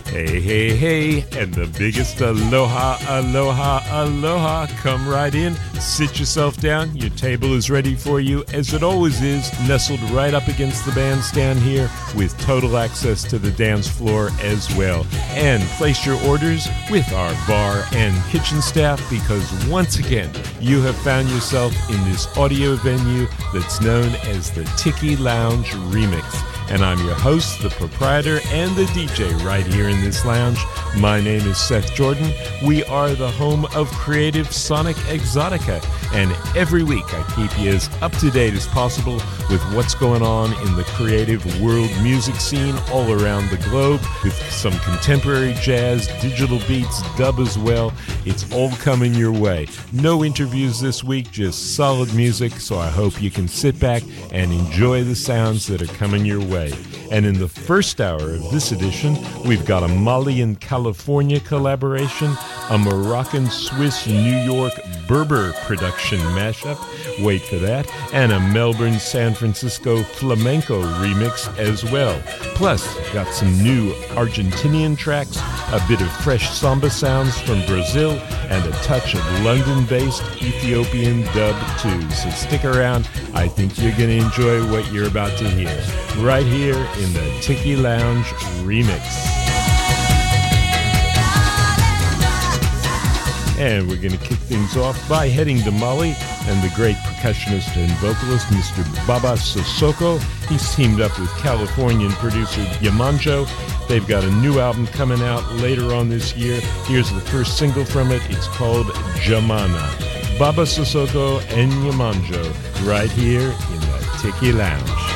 Hey, hey, hey, and the biggest aloha, aloha, aloha. Come right in, sit yourself down. Your table is ready for you, as it always is, nestled right up against the bandstand here with total access to the dance floor as well. And place your orders with our bar and kitchen staff, because once again, you have found yourself in this audio venue that's known as the Tiki Lounge Remix. And I'm your host, the proprietor, and the DJ right here in this lounge. My name is Seth Jordan. We are the home of Creative Sonic Exotica. And every week I keep you as up-to-date as possible with what's going on in the creative world music scene all around the globe, with some contemporary jazz, digital beats, dub as well. It's all coming your way. No interviews this week, just solid music, so I hope you can sit back and enjoy the sounds that are coming your way. And in the first hour of this edition, we've got a Mali and California collaboration, a Moroccan-Swiss-New York Berber production mashup, wait for that, and a Melbourne-San Francisco flamenco remix as well. Plus, got some new Argentinian tracks, a bit of fresh samba sounds from Brazil, and a touch of London-based Ethiopian dub too. So stick around. I think you're going to enjoy what you're about to hear right here in the Tiki Lounge Remix. And we're going to kick things off by heading to Mali and the great percussionist and vocalist, Mr. Baba Sissoko. He's teamed up with Californian producer Yamanjo. They've got a new album coming out later on this year. Here's the first single from it. It's called Jamana. Baba Sissoko and Yamanjo right here in the Tiki Lounge.